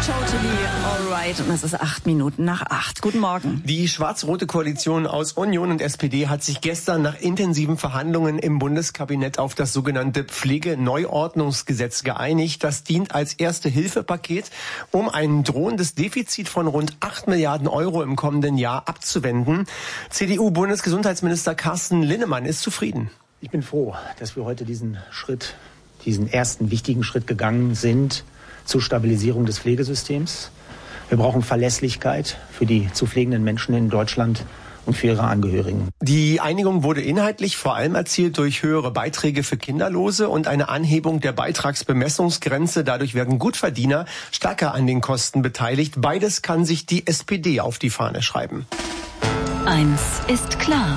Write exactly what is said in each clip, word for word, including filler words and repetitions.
Totally alright. Und es ist acht Minuten nach acht. Guten Morgen. Die schwarz-rote Koalition aus Union und S P D hat sich gestern nach intensiven Verhandlungen im Bundeskabinett auf das sogenannte Pflegeneuordnungsgesetz geeinigt. Das dient als erste Hilfepaket, um ein drohendes Defizit von rund acht Milliarden Euro im kommenden Jahr abzuwenden. C D U-Bundesgesundheitsminister Carsten Linnemann ist zufrieden. Ich bin froh, dass wir heute diesen Schritt, diesen ersten wichtigen Schritt gegangen sind zur Stabilisierung des Pflegesystems. Wir brauchen Verlässlichkeit für die zu pflegenden Menschen in Deutschland und für ihre Angehörigen. Die Einigung wurde inhaltlich vor allem erzielt durch höhere Beiträge für Kinderlose und eine Anhebung der Beitragsbemessungsgrenze. Dadurch werden Gutverdiener stärker an den Kosten beteiligt. Beides kann sich die S P D auf die Fahne schreiben. Eins ist klar.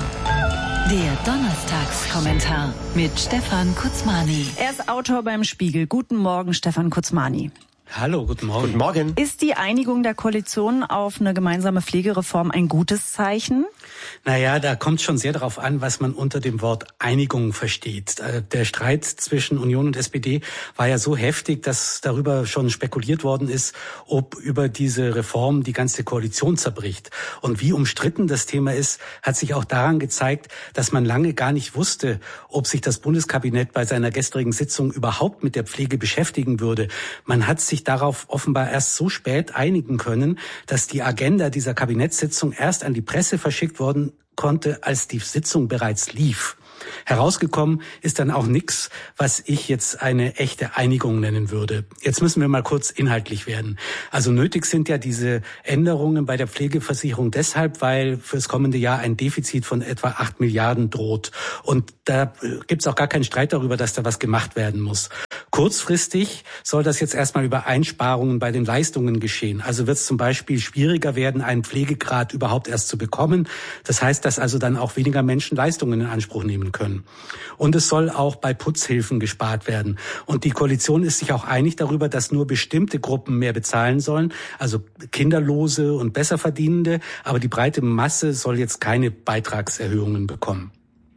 Der Donnerstagskommentar mit Stefan Kutzmani. Er ist Autor beim Spiegel. Guten Morgen, Stefan Kutzmani. Hallo, guten Morgen. Guten Morgen. Ist die Einigung der Koalition auf eine gemeinsame Pflegereform ein gutes Zeichen? Naja, da kommt schon sehr darauf an, was man unter dem Wort Einigung versteht. Der Streit zwischen Union und S P D war ja so heftig, dass darüber schon spekuliert worden ist, ob über diese Reform die ganze Koalition zerbricht. Und wie umstritten das Thema ist, hat sich auch daran gezeigt, dass man lange gar nicht wusste, ob sich das Bundeskabinett bei seiner gestrigen Sitzung überhaupt mit der Pflege beschäftigen würde. Man hat sich darauf offenbar erst so spät einigen können, dass die Agenda dieser Kabinettssitzung erst an die Presse verschickt worden konnte, als die Sitzung bereits lief. Herausgekommen ist dann auch nichts, was ich jetzt eine echte Einigung nennen würde. Jetzt müssen wir mal kurz inhaltlich werden. Also nötig sind ja diese Änderungen bei der Pflegeversicherung deshalb, weil fürs kommende Jahr ein Defizit von etwa acht Milliarden droht. Und da gibt's auch gar keinen Streit darüber, dass da was gemacht werden muss. Kurzfristig soll das jetzt erstmal über Einsparungen bei den Leistungen geschehen. Also wird es zum Beispiel schwieriger werden, einen Pflegegrad überhaupt erst zu bekommen. Das heißt, dass also dann auch weniger Menschen Leistungen in Anspruch nehmen können. Und es soll auch bei Putzhilfen gespart werden. Und die Koalition ist sich auch einig darüber, dass nur bestimmte Gruppen mehr bezahlen sollen, also Kinderlose und Besserverdienende. Aber die breite Masse soll jetzt keine Beitragserhöhungen bekommen.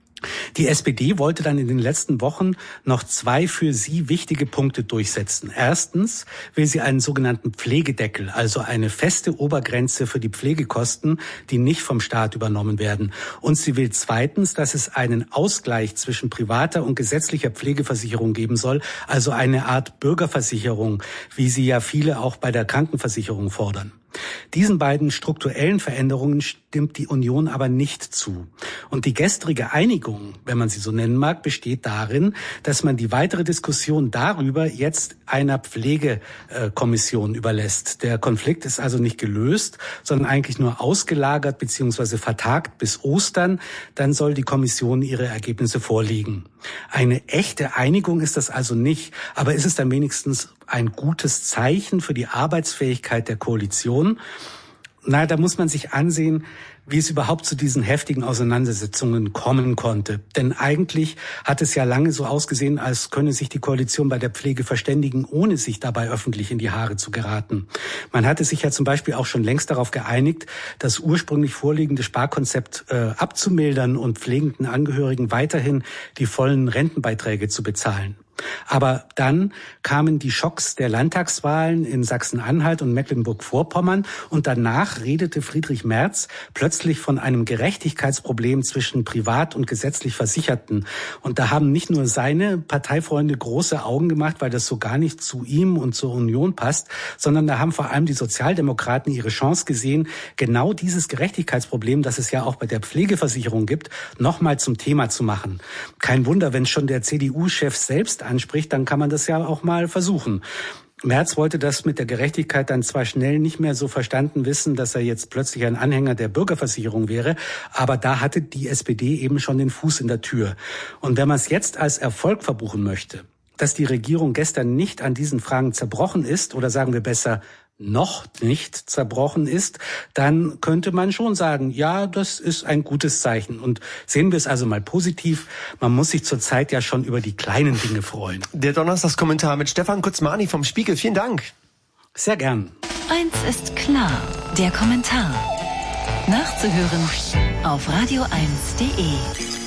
Die S P D wollte dann in den letzten Wochen noch zwei für sie wichtige Punkte durchsetzen. Erstens will sie einen sogenannten Pflegedeckel, also eine feste Obergrenze für die Pflegekosten, die nicht vom Staat übernommen werden. Und sie will zweitens, dass es einen Ausgleich zwischen privater und gesetzlicher Pflegeversicherung geben soll, also eine Art Bürgerversicherung, wie sie ja viele auch bei der Krankenversicherung fordern. Diesen beiden strukturellen Veränderungen stimmt die Union aber nicht zu. Und die gestrige Einigung, wenn man sie so nennen mag, besteht darin, dass man die weitere Diskussion darüber jetzt einer Pflegekommission überlässt. Der Konflikt ist also nicht gelöst, sondern eigentlich nur ausgelagert bzw. vertagt bis Ostern. Dann soll die Kommission ihre Ergebnisse vorlegen. Eine echte Einigung ist das also nicht, aber ist es dann wenigstens ein gutes Zeichen für die Arbeitsfähigkeit der Koalition? Na, da muss man sich ansehen, wie es überhaupt zu diesen heftigen Auseinandersetzungen kommen konnte. Denn eigentlich hat es ja lange so ausgesehen, als könne sich die Koalition bei der Pflege verständigen, ohne sich dabei öffentlich in die Haare zu geraten. Man hatte sich ja zum Beispiel auch schon längst darauf geeinigt, das ursprünglich vorliegende Sparkonzept äh, abzumildern und pflegenden Angehörigen weiterhin die vollen Rentenbeiträge zu bezahlen. Aber dann kamen die Schocks der Landtagswahlen in Sachsen-Anhalt und Mecklenburg-Vorpommern und danach redete Friedrich Merz plötzlich von einem Gerechtigkeitsproblem zwischen privat und gesetzlich Versicherten. Und da haben nicht nur seine Parteifreunde große Augen gemacht, weil das so gar nicht zu ihm und zur Union passt, sondern da haben vor allem die Sozialdemokraten ihre Chance gesehen, genau dieses Gerechtigkeitsproblem, das es ja auch bei der Pflegeversicherung gibt, nochmal zum Thema zu machen. Kein Wunder, wenn schon der C D U-Chef selbst anspricht, dann kann man das ja auch mal versuchen. Merz wollte das mit der Gerechtigkeit dann zwar schnell nicht mehr so verstanden wissen, dass er jetzt plötzlich ein Anhänger der Bürgerversicherung wäre, aber da hatte die S P D eben schon den Fuß in der Tür. Und wenn man es jetzt als Erfolg verbuchen möchte, dass die Regierung gestern nicht an diesen Fragen zerbrochen ist, oder sagen wir besser, noch nicht zerbrochen ist, dann könnte man schon sagen, ja, das ist ein gutes Zeichen. Und sehen wir es also mal positiv, man muss sich zurzeit ja schon über die kleinen Dinge freuen. Der Donnerstagskommentar mit Stefan Kutzmani vom Spiegel. Vielen Dank. Sehr gern. Eins ist klar, der Kommentar. Nachzuhören auf radio eins punkt de.